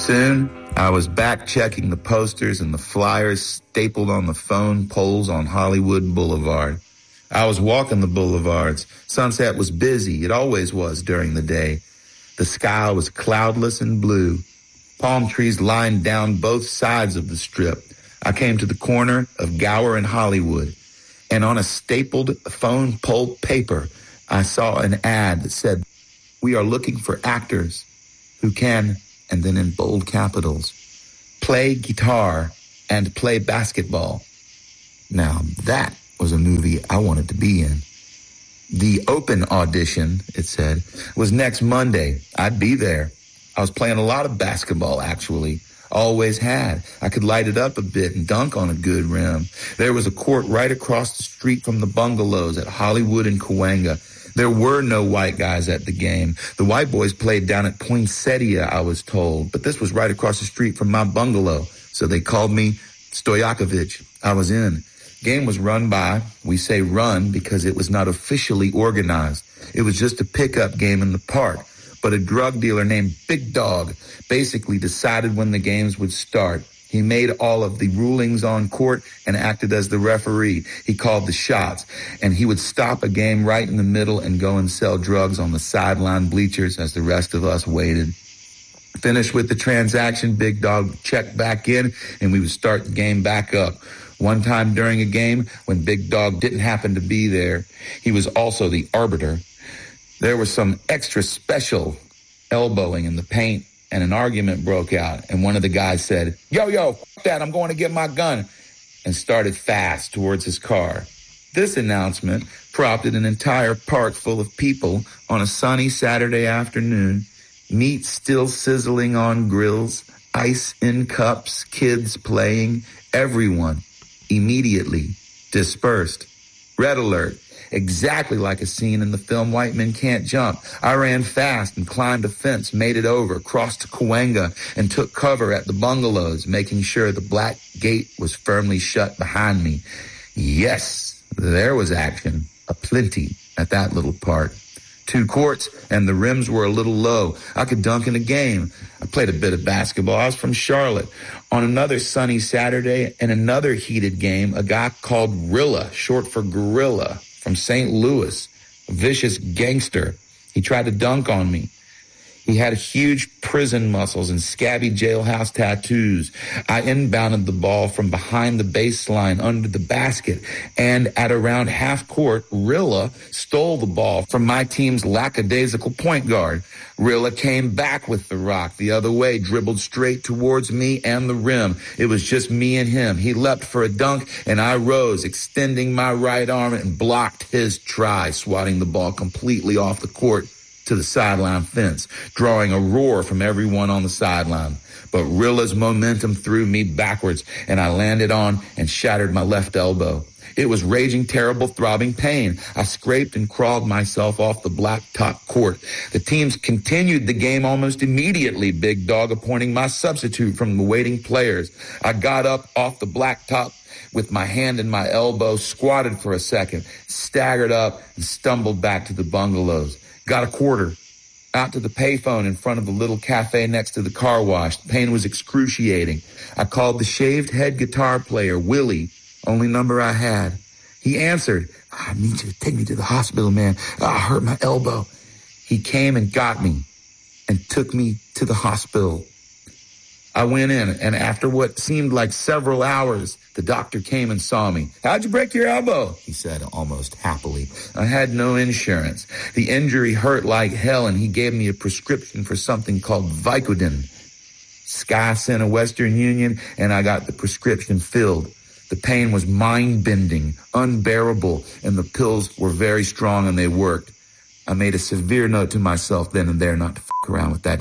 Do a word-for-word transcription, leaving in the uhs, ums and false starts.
Soon, I was back checking the posters and the flyers stapled on the phone poles on Hollywood Boulevard. I was walking the boulevards. Sunset was busy. It always was during the day. The sky was cloudless and blue. Palm trees lined down both sides of the strip. I came to the corner of Gower and Hollywood, and on a stapled phone pole paper, I saw an ad that said, "We are looking for actors who can," and then in bold capitals, "play guitar and play basketball." Now, that was a movie I wanted to be in. The open audition, it said, was next Monday. I'd be there. I was playing a lot of basketball, actually. Always had. I could light it up a bit and dunk on a good rim. There was a court right across the street from the bungalows at Hollywood and Cahuenga. There were no white guys at the game. The white boys played down at Poinsettia, I was told, but this was right across the street from my bungalow, so they called me Stojakovic. I was in. Game was run by, we say run because it was not officially organized. It was just a pickup game in the park. But a drug dealer named Big Dog basically decided when the games would start. He made all of the rulings on court and acted as the referee. He called the shots, and he would stop a game right in the middle and go and sell drugs on the sideline bleachers as the rest of us waited. Finished with the transaction, Big Dog checked back in, and we would start the game back up. One time during a game, when Big Dog didn't happen to be there, he was also the arbiter. There was some extra special elbowing in the paint, and an argument broke out, and one of the guys said, "Yo, yo, f*** that, I'm going to get my gun," and started fast towards his car. This announcement prompted an entire park full of people on a sunny Saturday afternoon, meat still sizzling on grills, ice in cups, kids playing, everyone immediately dispersed. Red alert. Exactly like a scene in the film White Men Can't Jump. I ran fast and climbed a fence, made it over, crossed to Cahuenga, and took cover at the bungalows, making sure the black gate was firmly shut behind me. Yes, there was action, aplenty, at that little park. Two courts, and the rims were a little low. I could dunk in a game. I played a bit of basketball. I was from Charlotte. On another sunny Saturday, in another heated game, a guy called Rilla, short for Gorilla, from Saint Louis, a vicious gangster. He tried to dunk on me. He had huge prison muscles and scabby jailhouse tattoos. I inbounded the ball from behind the baseline under the basket, and at around half court, Rilla stole the ball from my team's lackadaisical point guard. Rilla came back with the rock the other way, dribbled straight towards me and the rim. It was just me and him. He leapt for a dunk, and I rose, extending my right arm and blocked his try, swatting the ball completely off the court to the sideline fence, drawing a roar from everyone on the sideline. But Rilla's momentum threw me backwards, and I landed on and shattered my left elbow. It was raging, terrible, throbbing pain. I scraped and crawled myself off the blacktop court. The teams continued the game almost immediately, Big Dog appointing my substitute from the waiting players. I got up off the blacktop with my hand in my elbow, squatted for a second, staggered up, and stumbled back to the bungalows. Got a quarter. Out to the payphone in front of the little cafe next to the car wash. The pain was excruciating. I called the shaved head guitar player, Willie, only number I had. He answered, "I need you to take me to the hospital, man. I hurt my elbow." He came and got me and took me to the hospital. I went in, and after what seemed like several hours, the doctor came and saw me. "How'd you break your elbow?" he said almost happily. I had no insurance. The injury hurt like hell, and he gave me a prescription for something called Vicodin. Sky sent a Western Union, and I got the prescription filled. The pain was mind-bending, unbearable, and the pills were very strong and they worked. I made a severe note to myself then and there not to f*** around with that